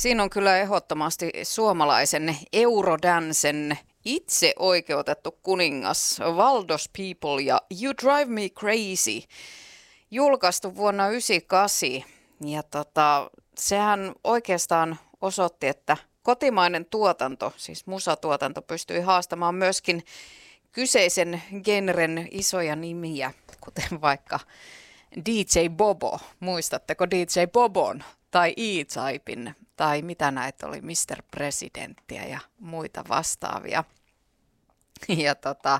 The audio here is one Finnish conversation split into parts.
Siinä on kyllä ehdottomasti suomalaisen Eurodansen itse oikeutettu kuningas Valdos People ja You Drive Me Crazy, julkaistu vuonna 1998. Ja sehän oikeastaan osoitti, että kotimainen tuotanto, siis musatuotanto, pystyi haastamaan myöskin kyseisen genren isoja nimiä, kuten vaikka DJ Bobo. Muistatteko DJ Bobon tai E-Typin tai mitä näitä oli, Mr. Presidenttiä ja muita vastaavia. Ja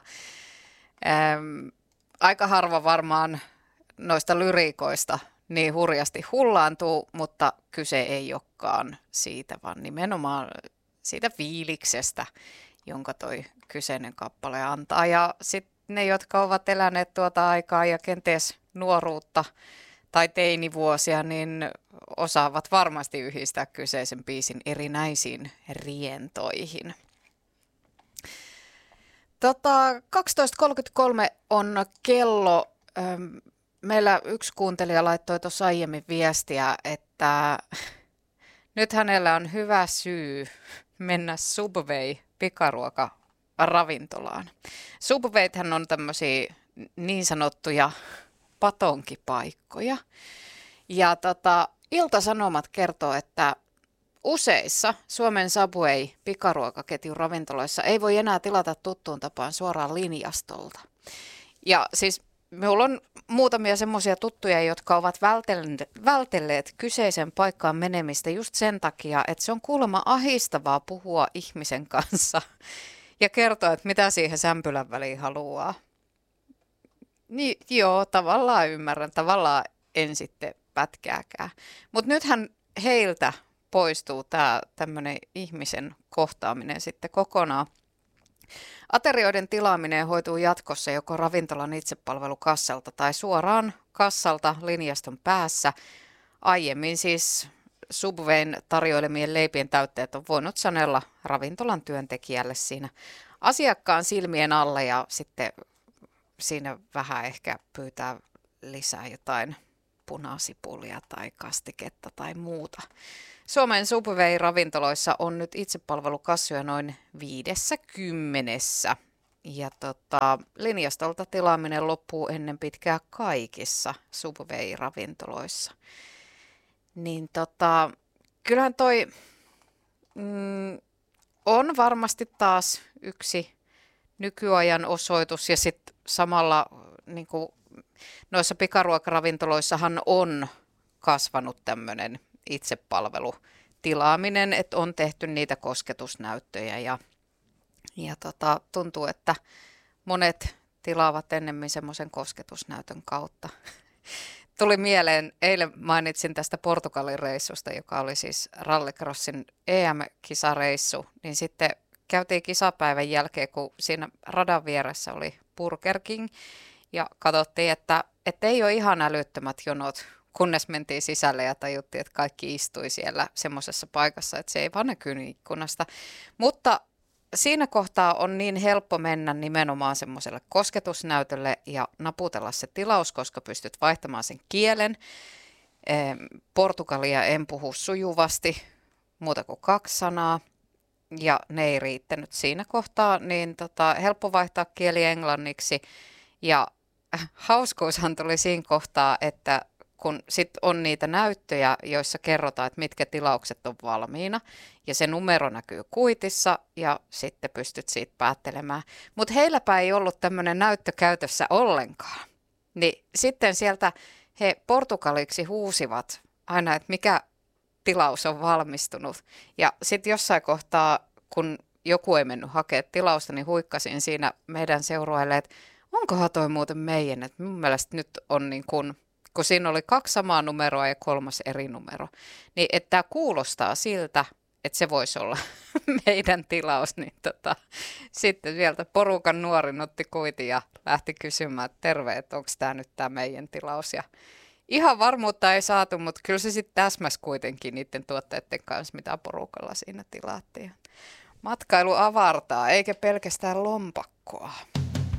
aika harva varmaan noista lyriikoista niin hurjasti hullaantuu, mutta kyse ei olekaan siitä, vaan nimenomaan siitä fiiliksestä, jonka toi kyseinen kappale antaa. Ja sitten ne, jotka ovat eläneet tuota aikaa ja kenties nuoruutta tai teinivuosia, niin osaavat varmasti yhdistää kyseisen biisin erinäisiin rientoihin. 12.33 on kello. Meillä yksi kuuntelija laittoi tuossa aiemmin viestiä, että nyt hänellä on hyvä syy mennä Subway pikaruokaravintolaan. Subwaythän on tämmöisiä niin sanottuja patonkipaikkoja. Ja Ilta-Sanomat kertoo, että useissa Suomen Subway-pikaruokaketjun ravintoloissa ei voi enää tilata tuttuun tapaan suoraan linjastolta. Ja siis minulla on muutamia semmoisia tuttuja, jotka ovat vältelleet kyseisen paikkaan menemistä just sen takia, että se on kuulemma ahistavaa puhua ihmisen kanssa ja kertoa, että mitä siihen sämpylän väliin haluaa. Niin, joo, tavallaan ymmärrän, tavallaan en sitten pätkääkään. Mutta nythän heiltä poistuu tämä tämmöinen ihmisen kohtaaminen sitten kokonaan. Aterioiden tilaaminen hoituu jatkossa joko ravintolan itsepalvelukassalta tai suoraan kassalta linjaston päässä. Aiemmin siis Subwayn tarjoilemien leipien täytteet on voinut sanella ravintolan työntekijälle siinä asiakkaan silmien alla ja sitten siinä vähän ehkä pyytää lisää jotain punasipulia tai kastiketta tai muuta. Suomen Subway-ravintoloissa on nyt itsepalvelukassoja noin 50. Ja linjastolta tilaaminen loppuu ennen pitkää kaikissa Subway-ravintoloissa. Niin kyllähän toi on varmasti taas yksi nykyajan osoitus ja sitten samalla niin kuin noissa pikaruokaravintoloissahan on kasvanut tämmöinen itsepalvelutilaaminen, että on tehty niitä kosketusnäyttöjä ja tuntuu, että monet tilaavat ennemmin semmoisen kosketusnäytön kautta. Tuli mieleen, eilen mainitsin tästä Portugalin reissusta, joka oli siis rallycrossin EM-kisareissu, niin sitten käytiin kisapäivän jälkeen, kun siinä radan vieressä oli Burger King ja katsottiin, että ei ole ihan älyttömät jonot, kunnes mentiin sisälle ja tajuttiin, että kaikki istui siellä semmoisessa paikassa, että se ei vaan näkynyt ikkunasta. Mutta siinä kohtaa on niin helppo mennä nimenomaan semmoiselle kosketusnäytölle ja naputella se tilaus, koska pystyt vaihtamaan sen kielen. Portugalia en puhu sujuvasti, muuta kuin 2 sanaa. Ja ne ei riittänyt siinä kohtaa, niin helppo vaihtaa kieli englanniksi. Ja hauskuushan tuli siinä kohtaa, että kun sitten on niitä näyttöjä, joissa kerrotaan, että mitkä tilaukset on valmiina, ja se numero näkyy kuitissa, ja sitten pystyt siitä päättelemään. Mutta heilläpä ei ollut tämmöinen näyttö käytössä ollenkaan. Niin sitten sieltä he portugaliksi huusivat aina, että mikä tilaus on valmistunut. Ja sitten jossain kohtaa, kun joku ei mennyt hakemaan tilausta, niin huikkasin siinä meidän seurueelle, että onkohan toi muuten meidän, että mun mielestä nyt on niin kuin, kun siinä oli 2 samaa numeroa ja 3 eri numero, niin että tämä kuulostaa siltä, että se voisi olla meidän tilaus, niin sitten sieltä porukan nuorin otti kuitin ja lähti kysymään, että terve, että onko tämä nyt tämä meidän tilaus, ja ihan varmuutta ei saatu, mutta kyllä se sitten täsmäsi kuitenkin niiden tuotteiden kanssa, mitä porukalla siinä tilattiin. Matkailu avartaa, eikä pelkästään lompakkoa.